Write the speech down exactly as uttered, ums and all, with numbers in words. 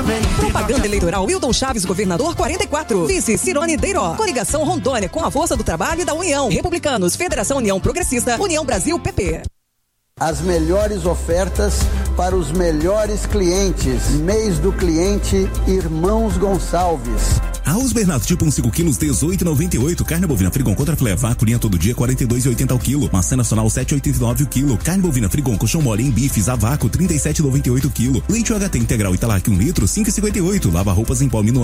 Propaganda eleitoral Wilton Chaves, governador quarenta e quatro. Vice Cirone Deiró. Coligação Rondônia com a força do trabalho e da União. Republicanos, Federação União Progressista, União Brasil P P. As melhores ofertas para os melhores clientes. Mês do cliente Irmãos Gonçalves. Arroz Bernardo tipo um cinco quilos, dezoito e noventa e oito. Carne bovina Frigon contra filé vácuo, linha todo dia, quarenta e dois e oitenta ao quilo. Maçã nacional, sete e oitenta e nove o quilo. Carne bovina Frigon colchão mole em bifes a vácuo, trinta e sete e noventa e oito o quilo. Leite U H T integral Italac um litro, cinco e cinquenta e oito. Lava roupas em pó Minuano